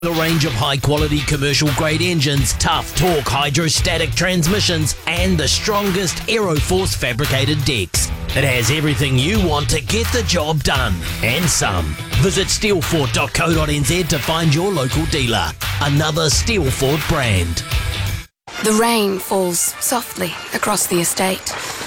A range of high-quality commercial-grade engines, tough torque hydrostatic transmissions, and the strongest Aeroforce fabricated decks. It has everything you want to get the job done, and some. Visit steelfort.co.nz to find your local dealer. Another Steelfort brand. The rain falls softly across the estate.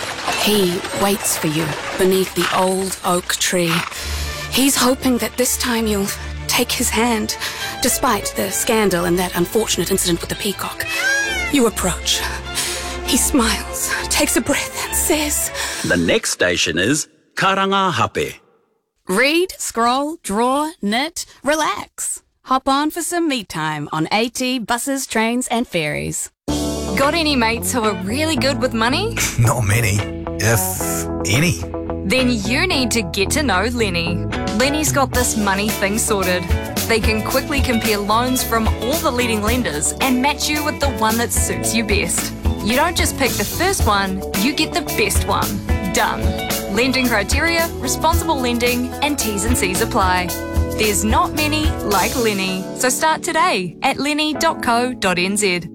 He waits for you beneath the old oak tree. He's hoping that this time you'll take his hand, despite the scandal and that unfortunate incident with the peacock. You approach. He smiles, takes a breath, and says, The next station is Karangahape. read, scroll, draw, knit, relax. Hop on for some me time on AT, buses, trains, and ferries. Got any mates who are really good with money? Not many, if any. Then you need to get to know Lenny. Lenny's got this money thing sorted. They can quickly compare loans from all the leading lenders and match you with the one that suits you best. You don't just pick the first one, you get the best one. Done. Lending criteria, responsible lending, and T's and C's apply. There's not many like Lenny, so start today at lenny.co.nz.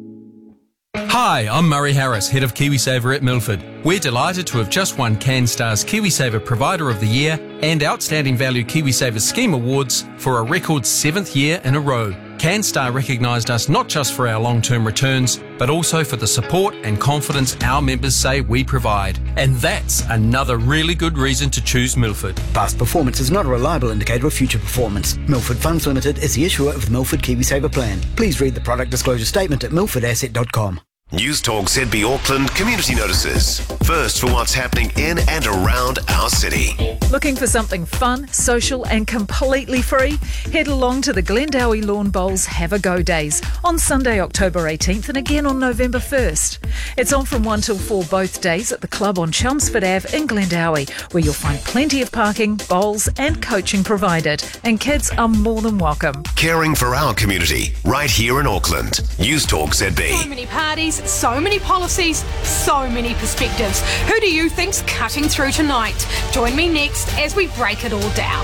Hi, I'm Murray Harris, Head of KiwiSaver at Milford. We're delighted to have just won CanStar's KiwiSaver Provider of the Year and Outstanding Value KiwiSaver Scheme Awards for a record 7th year in a row. CanStar recognised us not just for our long-term returns, but also for the support and confidence our members say we provide. And that's another really good reason to choose Milford. Past performance is not a reliable indicator of future performance. Milford Funds Limited is the issuer of the Milford KiwiSaver plan. Please read the product disclosure statement at milfordasset.com. News Talk ZB Auckland community notices. First for what's happening in and around our city. Looking for something fun, social and completely free? Head along to the Glendowie Lawn Bowls Have a Go Days on Sunday, October 18th and again on November 1st. It's on from 1 till 4 both days at the club on Chelmsford Ave in Glendowie, where you'll find plenty of parking, bowls and coaching provided, and kids are more than welcome. Caring for our community right here in Auckland. News Talk ZB. So many parties, so many policies, so many perspectives. Who do you think's cutting through tonight? Join me next as we break it all down.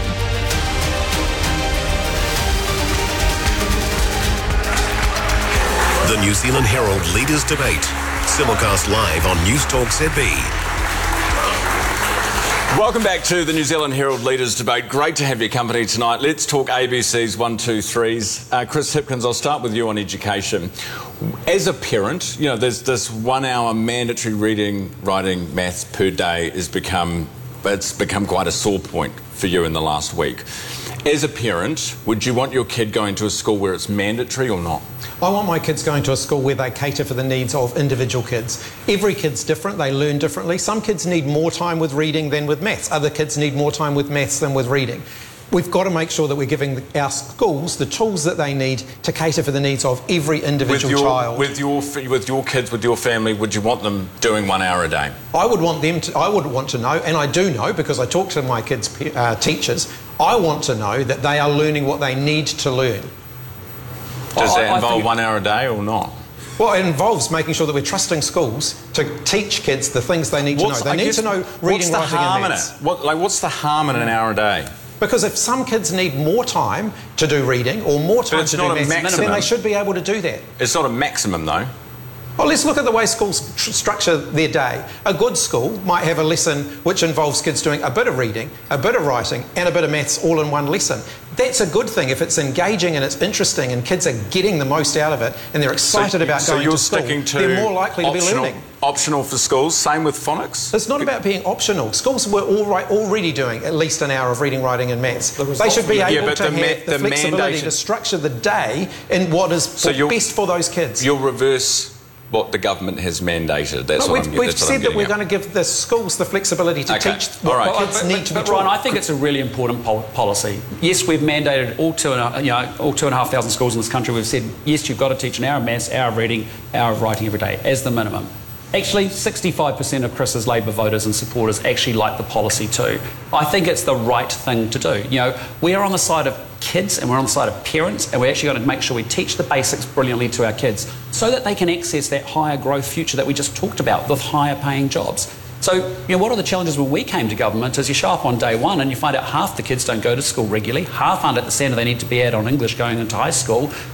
The New Zealand Herald Leaders Debate. Simulcast live on News Talk ZB. Welcome back to the New Zealand Herald Leaders Debate. Great to have your company tonight. Let's talk ABC's 1, 2, 3s. Chris Hipkins, I'll start with you on education. As a parent, you know, there's this 1 hour mandatory reading, writing, maths per day it's become quite a sore point for you in the last week. As a parent, would you want your kid going to a school where it's mandatory or not? I want my kids going to a school where they cater for the needs of individual kids. Every kid's different, they learn differently. Some kids need more time with reading than with maths. Other kids need more time with maths than with reading. We've got to make sure that we're giving our schools the tools that they need to cater for the needs of every individual child. With your kids, with your family, would you want them doing 1 hour a day? I would want to know, and I do know because I talk to my kids' teachers, I want to know that they are learning what they need to learn. Does that involve 1 hour a day or not? Well, it involves making sure that we're trusting schools to teach kids the things they need to know. They need to know reading, writing and maths. What's the harm in an hour a day? Because if some kids need more time to do reading or more time to do maths, then they should be able to do that. It's not a maximum, though. Well, let's look at the way schools structure their day. A good school might have a lesson which involves kids doing a bit of reading, a bit of writing and a bit of maths all in one lesson. That's a good thing if it's engaging and it's interesting and kids are getting the most out of it and they're excited about going to school. They're more likely to be learning. Optional for schools, same with phonics? It's not about being optional. Schools were already doing at least an hour of reading, writing and maths. They should be able to have the flexibility to structure the day in what is best for those kids. You'll reverse what the government has mandated. We've said that we're going to give the schools the flexibility to teach what kids need to be taught. Ryan, I think it's a really important policy. Yes, we've mandated all 2,500 schools in this country. We've said, yes, you've got to teach an hour of maths, hour of reading, hour of writing every day as the minimum. Actually, 65% of Chris's Labor voters and supporters actually like the policy too. I think it's the right thing to do. You know, we are on the side of kids and we're on the side of parents, and we're actually going to make sure we teach the basics brilliantly to our kids so that they can access that higher growth future that we just talked about with higher paying jobs. So, what are the challenges when we came to government is you show up on day one and you find out half the kids don't go to school regularly, half aren't at the centre they need to be at on English going into high school,